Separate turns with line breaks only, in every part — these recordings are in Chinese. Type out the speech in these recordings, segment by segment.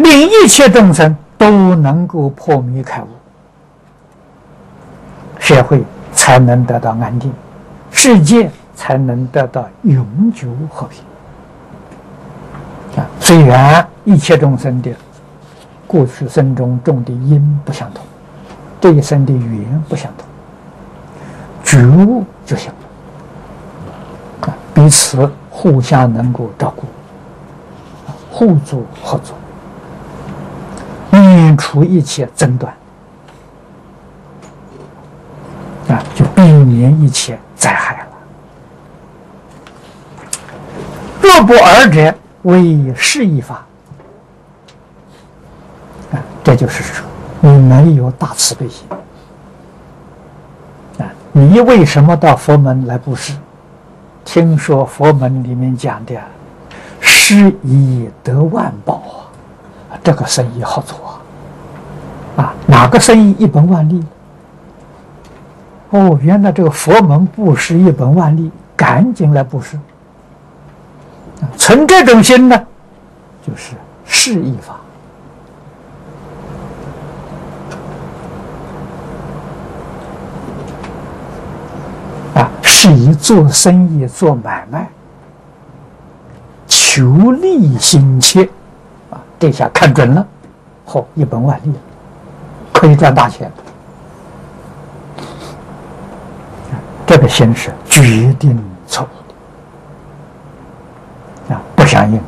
令一切众生都能够破迷开悟，社会才能得到安定，世界才能得到永久和平。虽然一切众生的过去生中种的因不相同，这一生的缘不相同，觉悟就行了。彼此互相能够照顾，互助合作，免除一切争端，就避免一切灾害了。若不尔者，为是一法。这就是说，你没有大慈悲心。你为什么到佛门来布施？听说佛门里面讲的施以得万报这个生意好做哪个生意一本万利？原来这个佛门布施一本万利，赶紧来布施。存这种心呢，就是是一法。是以做生意做买卖，求利心切这下看准了，一本万利，可以赚大钱。这个心是决定错误的不相应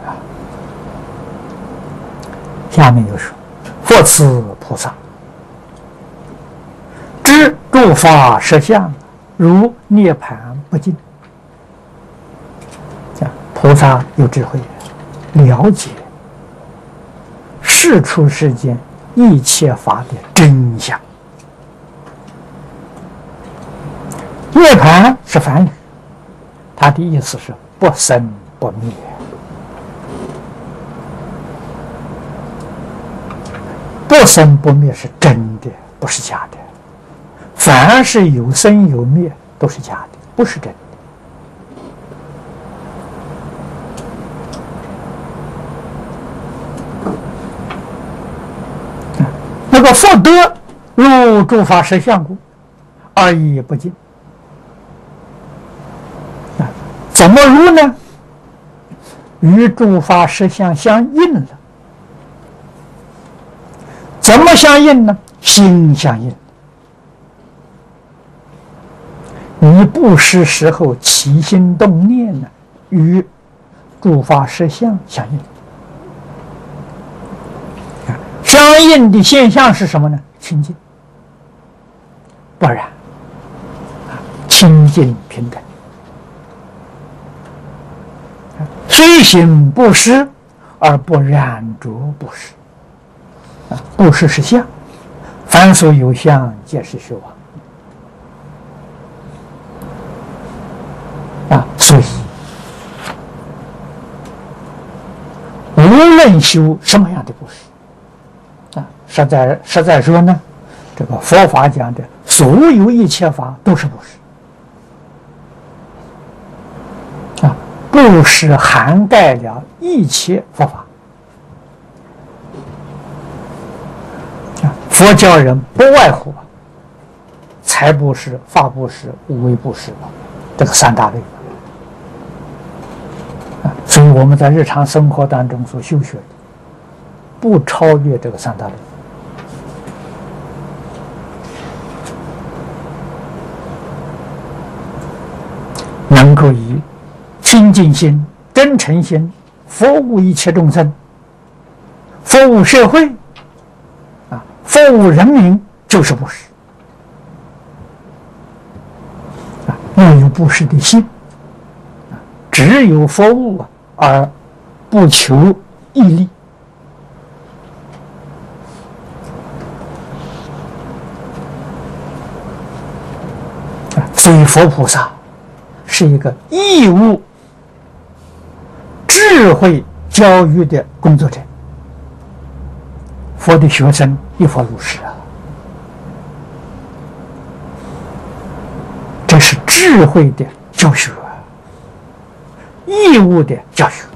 下面又说，佛此菩萨知诸法实相，如涅盘不净。菩萨有智慧，了解世出世间一切法的真相。涅盘是梵语，它的意思是不生不灭。不生不灭是真的，不是假的。凡是有生有灭都是假的，不是真的。那个福德入诸法实相故，而已不尽。怎么入呢？与诸法实相相应了。怎么相应呢？心相应。你布施时候起心动念呢，与诸法实相相应。相应的现象是什么呢？清净，不然清净平等。虽行布施而不染着布施。布施是相，凡所有相，皆是虚妄。所以无论修什么样的布施，实在说呢，这个佛法讲的所有一切法都是布施。布施涵盖了一切佛法。佛教人不外乎财布施、法布施、无为布施这个三大类。所以我们在日常生活当中所修学的，不超越这个三大类。能够以清净心、真诚心服务一切众生，服务社会，服务人民，就是布施。要有布施的心，只有服务而不求益利。所以佛菩萨是一个义务智慧教育的工作者。佛的学生亦复如是这是智慧的教学，义务的教学。